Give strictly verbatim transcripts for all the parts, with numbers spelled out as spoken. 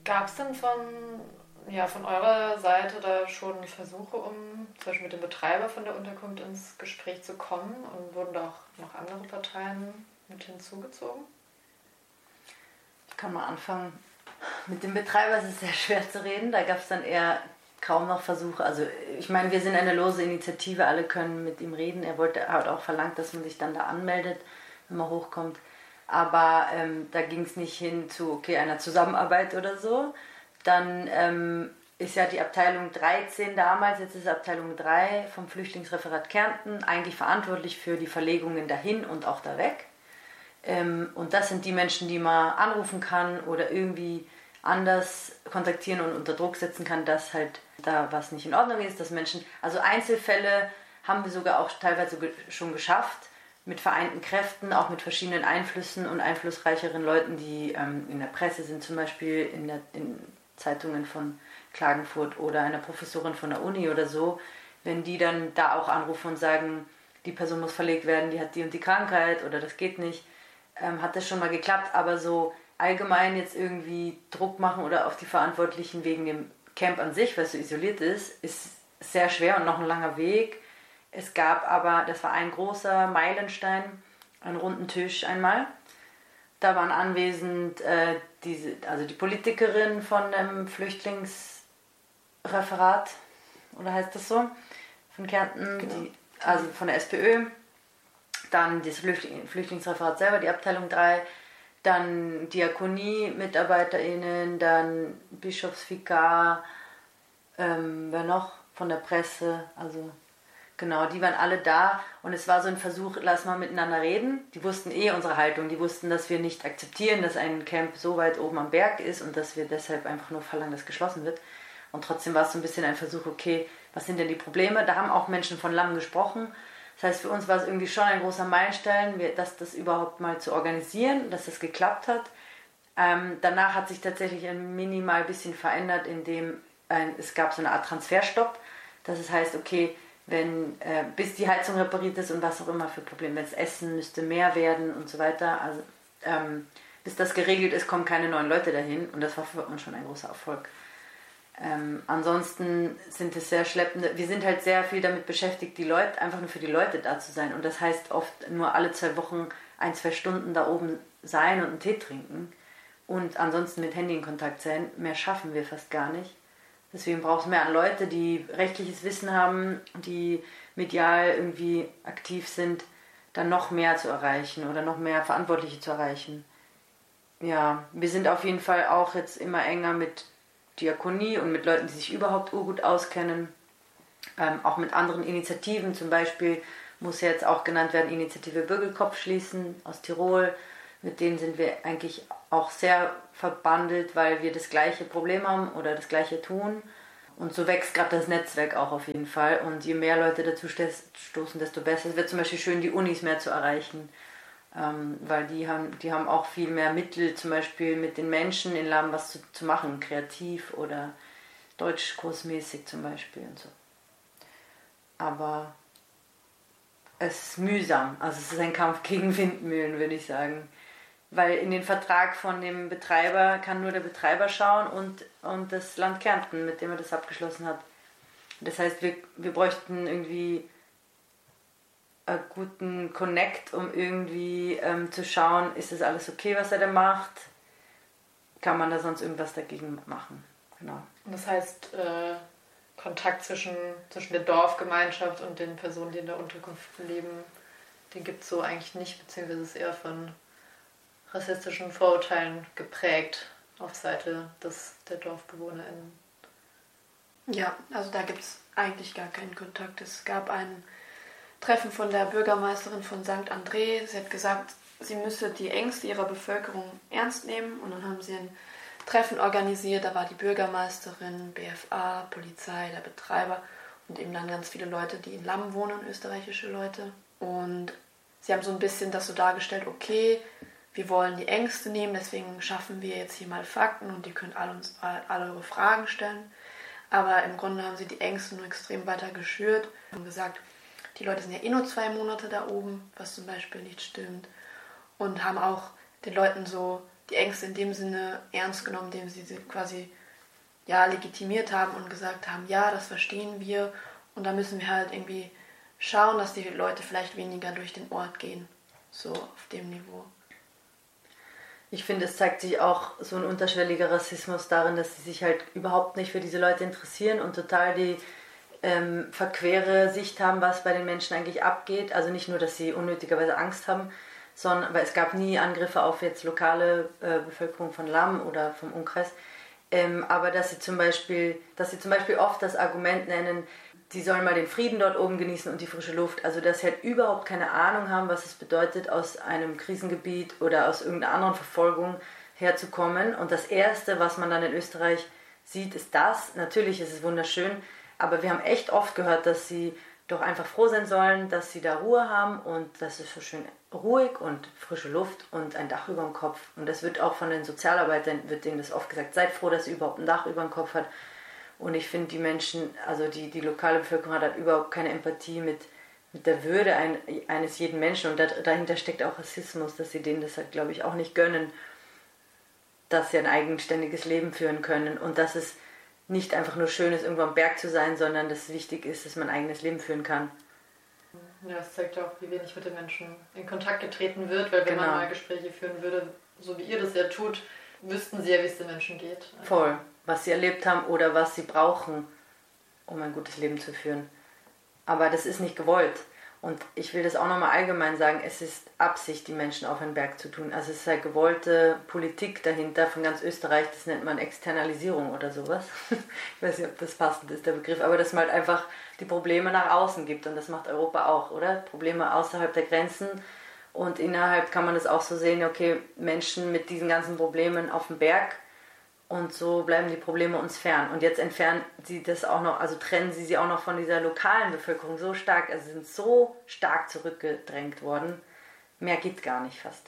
Gab es denn von, ja, von eurer Seite da schon Versuche, um zum Beispiel mit dem Betreiber von der Unterkunft ins Gespräch zu kommen? Und wurden da auch noch andere Parteien mit hinzugezogen? Ich kann mal anfangen. Mit dem Betreiber ist es sehr schwer zu reden. Da gab es dann eher kaum noch Versuche. Also ich meine, wir sind eine lose Initiative, alle können mit ihm reden. Er wollte, er hat auch verlangt, dass man sich dann da anmeldet, wenn man hochkommt. Aber ähm, da ging es nicht hin zu, okay, einer Zusammenarbeit oder so. Dann ähm, ist ja die Abteilung dreizehn damals, jetzt ist Abteilung drei vom Flüchtlingsreferat Kärnten eigentlich verantwortlich für die Verlegungen dahin und auch da weg. Ähm, und das sind die Menschen, die man anrufen kann oder irgendwie anders kontaktieren und unter Druck setzen kann, dass halt da was nicht in Ordnung ist, dass Menschen, also Einzelfälle haben wir sogar auch teilweise schon geschafft, mit vereinten Kräften, auch mit verschiedenen Einflüssen und einflussreicheren Leuten, die ähm, in der Presse sind, zum Beispiel in, der, in Zeitungen von Klagenfurt oder einer Professorin von der Uni oder so, wenn die dann da auch anrufen und sagen, die Person muss verlegt werden, die hat die und die Krankheit oder das geht nicht, ähm, hat das schon mal geklappt, aber so allgemein jetzt irgendwie Druck machen oder auf die Verantwortlichen wegen dem Camp an sich, was so isoliert ist, ist sehr schwer und noch ein langer Weg. Es gab aber, das war ein großer Meilenstein, einen runden Tisch einmal. Da waren anwesend äh, diese, also die Politikerin von dem Flüchtlingsreferat, oder heißt das so, von Kärnten, genau. die, also von der SPÖ, dann das Flüchtlingsreferat selber, die Abteilung drei, dann Diakonie-MitarbeiterInnen, dann Bischofsvikar, ähm, wer noch von der Presse, also genau, die waren alle da und es war so ein Versuch, lass mal miteinander reden. Die wussten eh unsere Haltung, die wussten, dass wir nicht akzeptieren, dass ein Camp so weit oben am Berg ist und dass wir deshalb einfach nur verlangen, dass geschlossen wird. Und trotzdem war es so ein bisschen ein Versuch, okay, was sind denn die Probleme? Da haben auch Menschen von Lamm gesprochen. Das heißt, für uns war es irgendwie schon ein großer Meilenstein, dass das überhaupt mal zu organisieren, dass das geklappt hat. Ähm, danach hat sich tatsächlich ein minimal bisschen verändert, indem ein, es gab so eine Art Transferstopp. Das heißt, okay, wenn äh, bis die Heizung repariert ist und was auch immer für Probleme, wenn es Essen müsste mehr werden und so weiter, also ähm, bis das geregelt ist, kommen keine neuen Leute dahin und das war für uns schon ein großer Erfolg. Ähm, ansonsten sind es sehr schleppende, wir sind halt sehr viel damit beschäftigt, die Leute, einfach nur für die Leute da zu sein und das heißt oft nur alle zwei Wochen ein, zwei Stunden da oben sein und einen Tee trinken und ansonsten mit Handy in Kontakt sein, mehr schaffen wir fast gar nicht. Deswegen braucht es mehr an Leute, die rechtliches Wissen haben, die medial irgendwie aktiv sind, dann noch mehr zu erreichen oder noch mehr Verantwortliche zu erreichen. Ja, wir sind auf jeden Fall auch jetzt immer enger mit Diakonie und mit Leuten, die sich überhaupt urgut auskennen. Ähm, auch mit anderen Initiativen, zum Beispiel muss ja jetzt auch genannt werden, Initiative Bürgelkopf schließen aus Tirol. Mit denen sind wir eigentlich auch sehr verbandelt, weil wir das gleiche Problem haben oder das gleiche tun. Und so wächst gerade das Netzwerk auch auf jeden Fall. Und je mehr Leute dazu stoßen, desto besser. Es wird zum Beispiel schön, die Unis mehr zu erreichen. Ähm, weil die haben, die haben auch viel mehr Mittel, zum Beispiel mit den Menschen in Lamm was zu, zu machen, kreativ oder deutschkursmäßig zum Beispiel und so. Aber es ist mühsam, also es ist ein Kampf gegen Windmühlen, würde ich sagen. Weil in den Vertrag von dem Betreiber kann nur der Betreiber schauen und, und das Land Kärnten, mit dem er das abgeschlossen hat. Das heißt, wir, wir bräuchten irgendwie einen guten Connect, um irgendwie ähm, zu schauen, ist das alles okay, was er da macht? Kann man da sonst irgendwas dagegen machen? Genau. Und das heißt, äh, Kontakt zwischen, zwischen der Dorfgemeinschaft und den Personen, die in der Unterkunft leben, den gibt es so eigentlich nicht, beziehungsweise ist eher von rassistischen Vorurteilen geprägt auf Seite des, der DorfbewohnerInnen. Ja, also da gibt es eigentlich gar keinen Kontakt. Es gab ein Treffen von der Bürgermeisterin von Sankt André. Sie hat gesagt, sie müsse die Ängste ihrer Bevölkerung ernst nehmen und dann haben sie ein Treffen organisiert. Da war die Bürgermeisterin, B F A, Polizei, der Betreiber und eben dann ganz viele Leute, die in Lamm wohnen, österreichische Leute. Und sie haben so ein bisschen das so dargestellt, okay, wir wollen die Ängste nehmen, deswegen schaffen wir jetzt hier mal Fakten und ihr könnt alle uns alle eure Fragen stellen. Aber im Grunde haben sie die Ängste nur extrem weiter geschürt und gesagt, die Leute sind ja eh nur zwei Monate da oben, was zum Beispiel nicht stimmt. Und haben auch den Leuten so die Ängste in dem Sinne ernst genommen, indem sie sie quasi ja, legitimiert haben und gesagt haben, ja, das verstehen wir und da müssen wir halt irgendwie schauen, dass die Leute vielleicht weniger durch den Ort gehen, so auf dem Niveau. Ich finde, es zeigt sich auch so ein unterschwelliger Rassismus darin, dass sie sich halt überhaupt nicht für diese Leute interessieren und total die ähm, verquere Sicht haben, was bei den Menschen eigentlich abgeht. Also nicht nur, dass sie unnötigerweise Angst haben, sondern, weil es gab nie Angriffe auf jetzt lokale äh, Bevölkerung von Lamm oder vom Umkreis, ähm, aber dass sie zum Beispiel, dass sie zum Beispiel oft das Argument nennen, die sollen mal den Frieden dort oben genießen und die frische Luft. Also dass sie halt überhaupt keine Ahnung haben, was es bedeutet, aus einem Krisengebiet oder aus irgendeiner anderen Verfolgung herzukommen. Und das Erste, was man dann in Österreich sieht, ist das. Natürlich ist es wunderschön, aber wir haben echt oft gehört, dass sie doch einfach froh sein sollen, dass sie da Ruhe haben und das ist so schön ruhig und frische Luft und ein Dach über dem Kopf. Und das wird auch von den Sozialarbeitern, wird denen das oft gesagt, seid froh, dass ihr überhaupt ein Dach über dem Kopf habt. Und ich finde, die Menschen, also die, die lokale Bevölkerung hat halt überhaupt keine Empathie mit, mit der Würde ein, eines jeden Menschen. Und da, dahinter steckt auch Rassismus, dass sie denen das halt, glaube ich, auch nicht gönnen, dass sie ein eigenständiges Leben führen können. Und dass es nicht einfach nur schön ist, irgendwo am Berg zu sein, sondern dass es wichtig ist, dass man ein eigenes Leben führen kann. Ja, das zeigt auch, wie wenig mit den Menschen in Kontakt getreten wird, weil wenn genau. man mal Gespräche führen würde, so wie ihr das ja tut, wüssten sie ja, wie es den Menschen geht. Voll. Was sie erlebt haben oder was sie brauchen, um ein gutes Leben zu führen. Aber das ist nicht gewollt. Und ich will das auch nochmal allgemein sagen, es ist Absicht, die Menschen auf einen Berg zu tun. Also es ist halt gewollte Politik dahinter von ganz Österreich, das nennt man Externalisierung oder sowas. Ich weiß nicht, ob das passend ist, der Begriff, aber dass man halt einfach die Probleme nach außen gibt und das macht Europa auch, oder? Probleme außerhalb der Grenzen und innerhalb kann man das auch so sehen, okay, Menschen mit diesen ganzen Problemen auf dem Berg, und so bleiben die Probleme uns fern. Und jetzt entfernen sie das auch noch, also trennen sie sie auch noch von dieser lokalen Bevölkerung so stark, also sind so stark zurückgedrängt worden. Mehr geht gar nicht fast.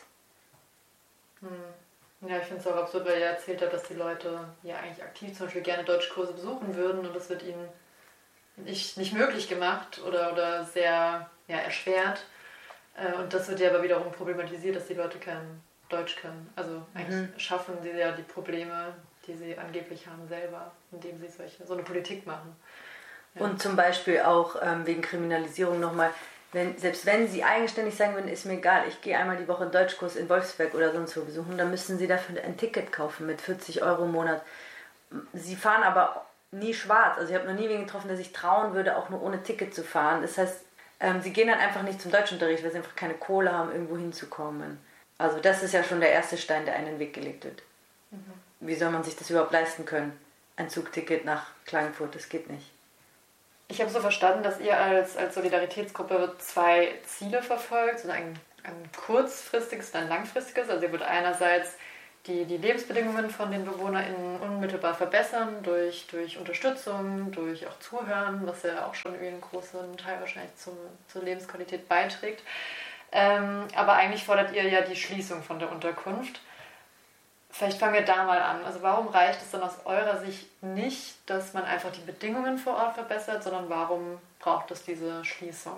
Hm. Ja, ich finde es auch absurd, weil ihr erzählt habt, dass die Leute ja eigentlich aktiv zum Beispiel gerne Deutschkurse besuchen würden und das wird ihnen nicht, nicht möglich gemacht oder, oder sehr ja, erschwert. Und das wird ja aber wiederum problematisiert, dass die Leute kein Deutsch können. Also eigentlich mhm. schaffen sie ja die Probleme, die sie angeblich haben, selber, indem sie solche, so eine Politik machen. Ja. Und zum Beispiel auch ähm, wegen Kriminalisierung nochmal, wenn, selbst wenn sie eigenständig sagen würden, ist mir egal, ich gehe einmal die Woche einen Deutschkurs in Wolfsberg oder sonst wo besuchen, dann müssen sie dafür ein Ticket kaufen mit vierzig Euro im Monat. Sie fahren aber nie schwarz. Also ich habe noch nie wen getroffen, der sich trauen würde, auch nur ohne Ticket zu fahren. Das heißt, ähm, sie gehen dann einfach nicht zum Deutschunterricht, weil sie einfach keine Kohle haben, irgendwo hinzukommen. Also das ist ja schon der erste Stein, der einen in den Weg gelegt wird. Mhm. Wie soll man sich das überhaupt leisten können? Ein Zugticket nach Klagenfurt, das geht nicht. Ich habe so verstanden, dass ihr als, als Solidaritätsgruppe zwei Ziele verfolgt, so ein, ein kurzfristiges und ein langfristiges. Also ihr wollt einerseits die, die Lebensbedingungen von den BewohnerInnen unmittelbar verbessern durch, durch Unterstützung, durch auch Zuhören, was ja auch schon irgendwie einen großen Teil wahrscheinlich zum, zur Lebensqualität beiträgt. Ähm, aber eigentlich fordert ihr ja die Schließung von der Unterkunft. Vielleicht fangen wir da mal an. Also warum reicht es dann aus eurer Sicht nicht, dass man einfach die Bedingungen vor Ort verbessert, sondern warum braucht es diese Schließung?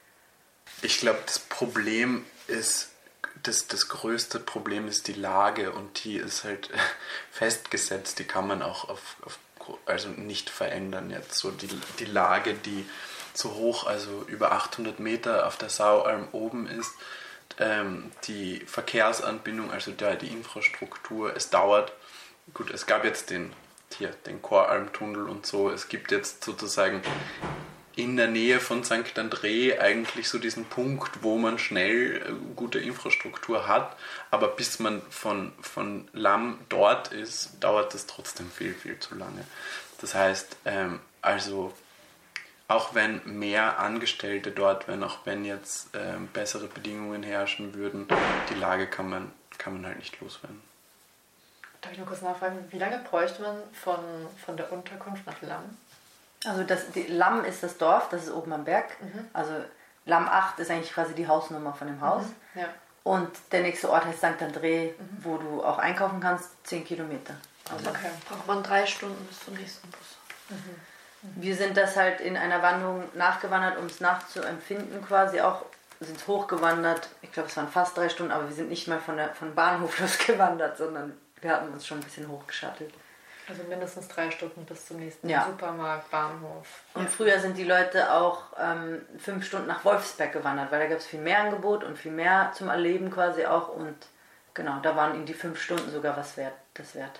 Ich glaube, das Problem ist, das, das größte Problem ist die Lage und die ist halt festgesetzt, die kann man auch auf, auf also nicht verändern jetzt. So die, die Lage, die so hoch, also über achthundert Meter auf der Saualm oben ist, ähm, die Verkehrsanbindung, also der, die Infrastruktur, es dauert, gut, es gab jetzt den, hier, den Choralmtunnel und so, es gibt jetzt sozusagen in der Nähe von Sankt André eigentlich so diesen Punkt, wo man schnell gute Infrastruktur hat, aber bis man von, von Lamm dort ist, dauert das trotzdem viel, viel zu lange. Das heißt, ähm, also auch wenn mehr Angestellte dort wären, auch wenn jetzt ähm, bessere Bedingungen herrschen würden, die Lage kann man, kann man halt nicht loswerden. Darf ich nur kurz nachfragen, wie lange bräuchte man von, von der Unterkunft nach Lamm? Also das, die, Lamm ist das Dorf, das ist oben am Berg. Mhm. Also Lamm acht ist eigentlich quasi die Hausnummer von dem Haus. Mhm. Ja. Und der nächste Ort heißt Sankt André, mhm. wo du auch einkaufen kannst, zehn Kilometer. Also okay. Braucht man drei Stunden bis zum nächsten Bus. Mhm. Wir sind das halt in einer Wanderung nachgewandert, um es nachzuempfinden quasi auch, sind hochgewandert. Ich glaube, es waren fast drei Stunden, aber wir sind nicht mal von der von Bahnhof losgewandert, sondern wir hatten uns schon ein bisschen hochgeschattelt. Also mindestens drei Stunden bis zum nächsten ja. Supermarkt, Bahnhof. Und ja. früher sind die Leute auch ähm, fünf Stunden nach Wolfsberg gewandert, weil da gab es viel mehr Angebot und viel mehr zum Erleben quasi auch. Und genau, da waren ihnen die fünf Stunden sogar was wert, das wert.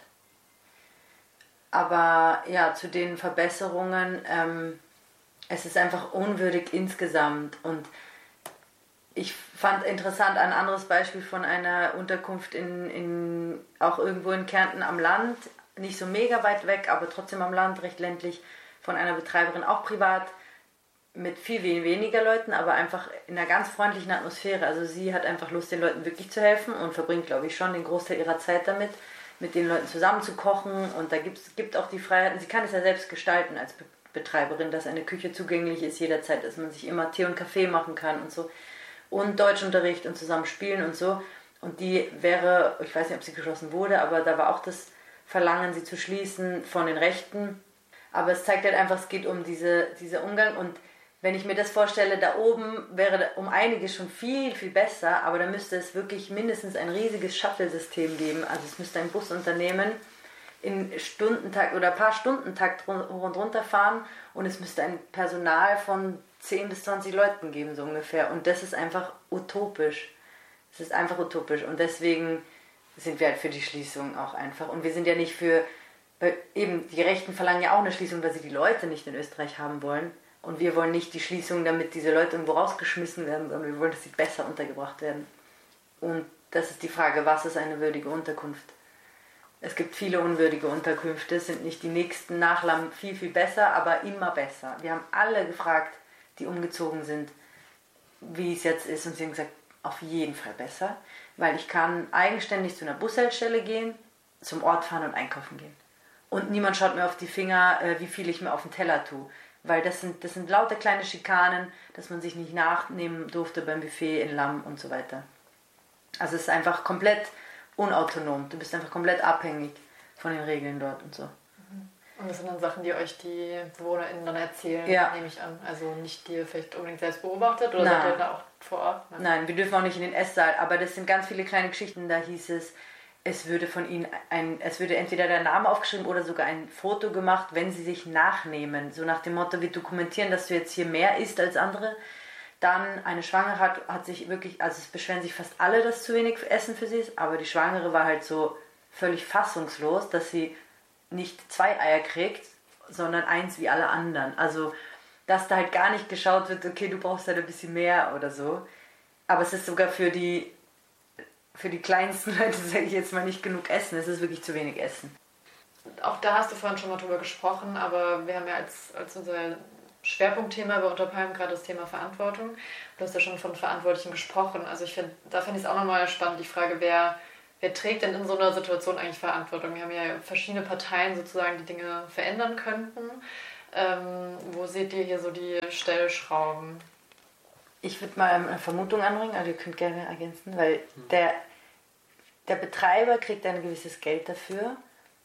Aber ja, zu den Verbesserungen, ähm, es ist einfach unwürdig insgesamt. Und ich fand interessant ein anderes Beispiel von einer Unterkunft in, in auch irgendwo in Kärnten am Land, nicht so mega weit weg, aber trotzdem am Land, recht ländlich, von einer Betreiberin, auch privat, mit viel weniger Leuten, aber einfach in einer ganz freundlichen Atmosphäre. Also sie hat einfach Lust, den Leuten wirklich zu helfen und verbringt, glaube ich, schon den Großteil ihrer Zeit damit, mit den Leuten zusammen zu kochen. Und da gibt's, gibt auch die Freiheiten, sie kann es ja selbst gestalten als Be- Betreiberin, dass eine Küche zugänglich ist jederzeit, dass man sich immer Tee und Kaffee machen kann und so. Und Deutschunterricht und zusammen spielen und so. Und die wäre, ich weiß nicht, ob sie geschlossen wurde, aber da war auch das Verlangen, sie zu schließen von den Rechten. Aber es zeigt halt einfach, es geht um diese, diese Umgang. Und wenn ich mir das vorstelle, da oben wäre um einiges schon viel, viel besser, aber da müsste es wirklich mindestens ein riesiges Shuttle-System geben. Also es müsste ein Busunternehmen in Stundentakt oder ein paar Stundentakt hoch und runter fahren und es müsste ein Personal von zehn bis zwanzig Leuten geben, so ungefähr. Und das ist einfach utopisch. Es ist einfach utopisch. Und deswegen sind wir halt für die Schließung auch einfach. Und wir sind ja nicht für, weil eben die Rechten verlangen ja auch eine Schließung, weil sie die Leute nicht in Österreich haben wollen. Und wir wollen nicht die Schließung, damit diese Leute irgendwo rausgeschmissen werden, sondern wir wollen, dass sie besser untergebracht werden. Und das ist die Frage, was ist eine würdige Unterkunft? Es gibt viele unwürdige Unterkünfte, es sind nicht die nächsten nach Lamm viel, viel besser, aber immer besser. Wir haben alle gefragt, die umgezogen sind, wie es jetzt ist, und sie haben gesagt, auf jeden Fall besser, weil ich kann eigenständig zu einer Bushaltestelle gehen, zum Ort fahren und einkaufen gehen. Und niemand schaut mir auf die Finger, wie viel ich mir auf den Teller tue, weil das sind, das sind lauter kleine Schikanen, dass man sich nicht nachnehmen durfte beim Buffet in Lamm und so weiter. Also es ist einfach komplett unautonom, du bist einfach komplett abhängig von den Regeln dort und so. Und das sind dann Sachen, die euch die BewohnerInnen dann erzählen, ja. nehme ich an. Also nicht die ihr vielleicht unbedingt selbst beobachtet oder Nein. seid ihr da auch vor Ort? Nein. Nein, wir dürfen auch nicht in den Esssaal, aber das sind ganz viele kleine Geschichten, da hieß es, es würde von ihnen ein, es würde entweder der Name aufgeschrieben oder sogar ein Foto gemacht, wenn sie sich nachnehmen. So nach dem Motto, wir dokumentieren, dass du jetzt hier mehr isst als andere. Dann eine Schwangere hat, hat sich wirklich, also es beschweren sich fast alle, dass zu wenig Essen für sie ist, aber die Schwangere war halt so völlig fassungslos, dass sie nicht zwei Eier kriegt, sondern eins wie alle anderen. Also, dass da halt gar nicht geschaut wird, okay, du brauchst halt ein bisschen mehr oder so. Aber es ist sogar für die, für die kleinsten Leute, sage ich jetzt mal, nicht genug Essen. Es ist wirklich zu wenig Essen. Auch da hast du vorhin schon mal drüber gesprochen, aber wir haben ja als, als unser Schwerpunktthema bei Unterpalm gerade das Thema Verantwortung. Du hast ja schon von Verantwortlichen gesprochen. Also ich finde, da finde ich es auch nochmal spannend, die Frage, wer Wer trägt denn in so einer Situation eigentlich Verantwortung? Wir haben ja verschiedene Parteien sozusagen, die Dinge verändern könnten. Ähm, wo seht ihr hier so die Stellschrauben? Ich würde mal eine Vermutung anbringen, aber ihr könnt gerne ergänzen, weil der, der Betreiber kriegt ein gewisses Geld dafür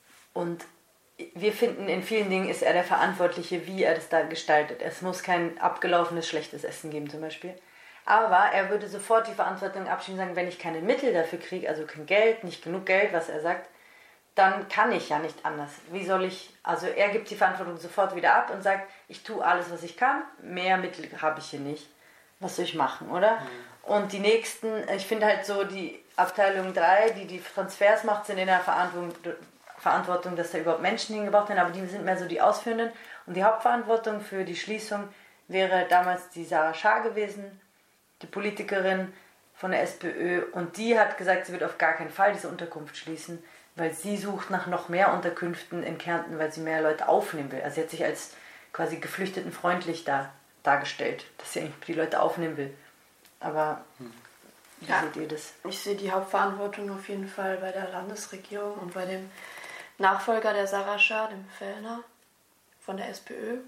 und wir finden, in vielen Dingen ist er der Verantwortliche, wie er das da gestaltet. Es muss kein abgelaufenes, schlechtes Essen geben zum Beispiel. Aber er würde sofort die Verantwortung abschieben und sagen, wenn ich keine Mittel dafür kriege, also kein Geld, nicht genug Geld, was er sagt, dann kann ich ja nicht anders. Wie soll ich, also er gibt die Verantwortung sofort wieder ab und sagt, ich tue alles, was ich kann, mehr Mittel habe ich hier nicht. Was soll ich machen, oder? Mhm. Und die nächsten, ich finde halt so, die Abteilung drei, die die Transfers macht, sind in der Verantwortung, Verantwortung, dass da überhaupt Menschen hingebracht werden, aber die sind mehr so die Ausführenden. Und die Hauptverantwortung für die Schließung wäre damals die Sarah Schaar gewesen, die Politikerin von der SPÖ, und die hat gesagt, sie wird auf gar keinen Fall diese Unterkunft schließen, weil sie sucht nach noch mehr Unterkünften in Kärnten, weil sie mehr Leute aufnehmen will. Also sie hat sich als quasi geflüchtetenfreundlich da, dargestellt, dass sie eigentlich die Leute aufnehmen will. Aber wie ja, seht ihr das? Ich sehe die Hauptverantwortung auf jeden Fall bei der Landesregierung und bei dem Nachfolger der Sarah Schaar, dem Fellner von der SPÖ.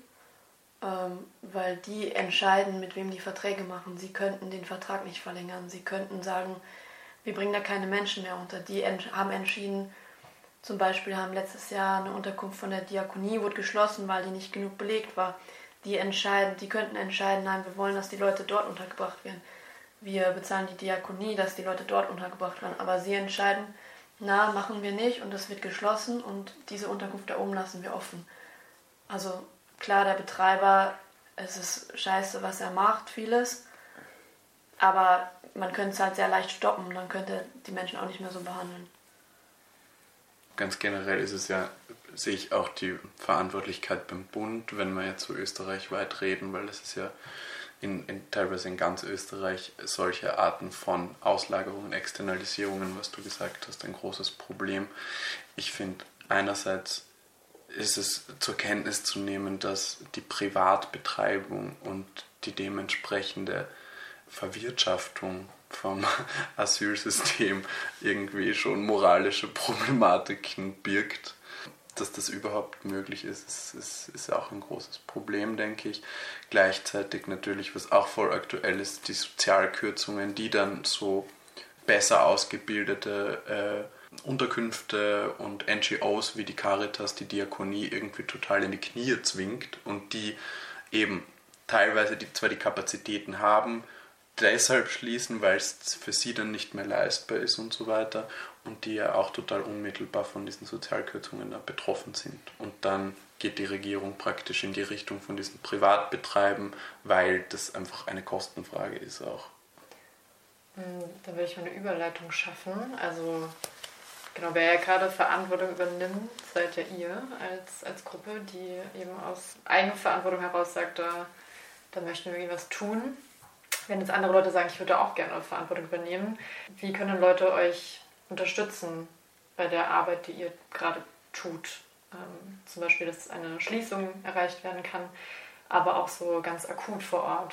Ähm, weil die entscheiden, mit wem die Verträge machen. Sie könnten den Vertrag nicht verlängern. Sie könnten sagen, wir bringen da keine Menschen mehr unter. Die ent- haben entschieden, zum Beispiel haben letztes Jahr eine Unterkunft von der Diakonie wurde geschlossen, weil die nicht genug belegt war. Die entscheiden, die könnten entscheiden, nein, wir wollen, dass die Leute dort untergebracht werden. wir bezahlen die Diakonie, dass die Leute dort untergebracht werden. Aber sie entscheiden, na, machen wir nicht und es wird geschlossen und diese Unterkunft da oben lassen wir offen. Also klar, der Betreiber, es ist scheiße, was er macht, vieles. Aber man könnte es halt sehr leicht stoppen. Dann könnte die Menschen auch nicht mehr so behandeln. Ganz generell ist es ja, sehe ich auch die Verantwortlichkeit beim Bund, wenn wir jetzt so österreichweit reden, weil es ist ja in, in, teilweise in ganz Österreich solche Arten von Auslagerungen, Externalisierungen, was du gesagt hast, ein großes Problem. Ich finde, einerseits ist es zur Kenntnis zu nehmen, dass die Privatbetreibung und die dementsprechende Verwirtschaftung vom Asylsystem irgendwie schon moralische Problematiken birgt. Dass das überhaupt möglich ist, ist, ist, ist auch ein großes Problem, denke ich. Gleichzeitig natürlich, was auch voll aktuell ist, die Sozialkürzungen, die dann so besser ausgebildete äh, Unterkünfte und N G Os wie die Caritas, die Diakonie irgendwie total in die Knie zwingt und die eben teilweise die, zwar die Kapazitäten haben, deshalb schließen, weil es für sie dann nicht mehr leistbar ist und so weiter und die ja auch total unmittelbar von diesen Sozialkürzungen betroffen sind. Und dann geht die Regierung praktisch in die Richtung von diesen Privatbetreiben, weil das einfach eine Kostenfrage ist auch. Da will ich mal eine Überleitung schaffen. Also genau, wer ja gerade Verantwortung übernimmt, seid ja ihr als, als Gruppe, die eben aus eigener Verantwortung heraus sagt, da, da möchten wir irgendwas tun. Wenn jetzt andere Leute sagen, ich würde auch gerne Verantwortung übernehmen, wie können Leute euch unterstützen bei der Arbeit, die ihr gerade tut? Ähm, zum Beispiel, dass eine Schließung erreicht werden kann, aber auch so ganz akut vor Ort.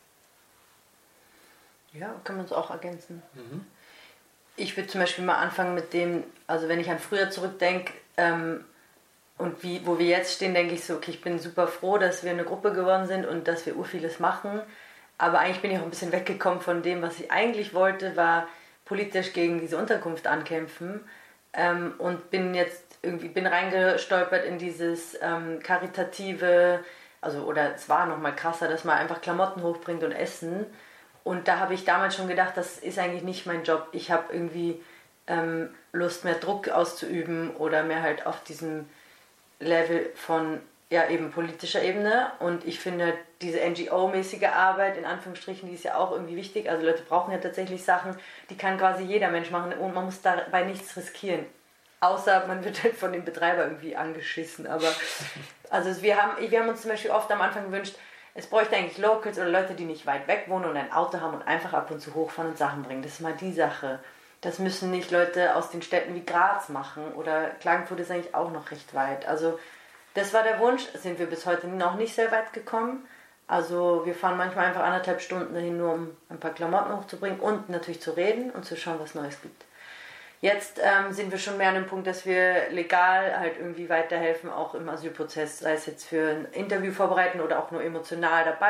Ja, können wir uns auch ergänzen. Mhm. Ich würde zum Beispiel mal anfangen mit dem, also wenn ich an früher zurückdenke ähm, und wie, wo wir jetzt stehen, denke ich so, okay, ich bin super froh, dass wir eine Gruppe geworden sind und dass wir ur vieles machen. Aber eigentlich bin ich auch ein bisschen weggekommen von dem, was ich eigentlich wollte, war politisch gegen diese Unterkunft ankämpfen ähm, und bin jetzt irgendwie bin reingestolpert in dieses ähm, karitative, also oder es war noch mal krasser, dass man einfach Klamotten hochbringt und Essen. Und da habe ich damals schon gedacht, das ist eigentlich nicht mein Job. Ich habe irgendwie ähm, Lust, mehr Druck auszuüben oder mehr halt auf diesem Level von ja eben politischer Ebene. Und ich finde diese N G O-mäßige Arbeit, in Anführungsstrichen, die ist ja auch irgendwie wichtig. Also Leute brauchen ja tatsächlich Sachen, die kann quasi jeder Mensch machen und man muss dabei nichts riskieren. Außer man wird halt von dem Betreiber irgendwie angeschissen. Aber also wir haben, wir haben uns zum Beispiel oft am Anfang gewünscht, es bräuchte eigentlich Locals oder Leute, die nicht weit weg wohnen und ein Auto haben und einfach ab und zu hochfahren und Sachen bringen. Das ist mal die Sache. Das müssen nicht Leute aus den Städten wie Graz machen oder Klagenfurt ist eigentlich auch noch recht weit. Also das war der Wunsch, sind wir bis heute noch nicht sehr weit gekommen. Also wir fahren manchmal einfach anderthalb Stunden dahin, nur um ein paar Klamotten hochzubringen und natürlich zu reden und zu schauen, was Neues gibt. Jetzt ähm, sind wir schon mehr an dem Punkt, dass wir legal halt irgendwie weiterhelfen, auch im Asylprozess, sei es jetzt für ein Interview vorbereiten oder auch nur emotional dabei